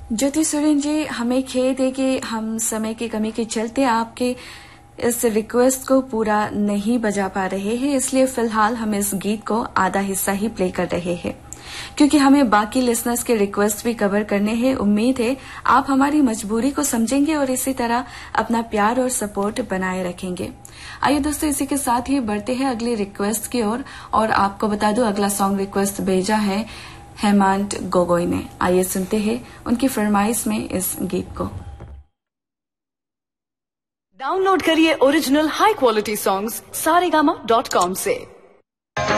ज्योति सुरेन जी, हमें खेद है कि हम समय की कमी के चलते आपके इस रिक्वेस्ट को पूरा नहीं बजा पा रहे हैं, इसलिए फिलहाल हम इस गीत को आधा हिस्सा ही प्ले कर रहे हैं क्योंकि हमें बाकी लिसनर्स के रिक्वेस्ट भी कवर करने हैं। उम्मीद है आप हमारी मजबूरी को समझेंगे और इसी तरह अपना प्यार और सपोर्ट बनाए रखेंगे। आइए दोस्तों, इसी के साथ ही बढ़ते हैं अगली रिक्वेस्ट की ओर और आपको बता दूं अगला सॉन्ग रिक्वेस्ट भेजा है हेमंत गोगोई ने। आइए सुनते हैं उनकी फरमाइश में इस गीत को। डाउनलोड करिए original high quality songs saregama.com से।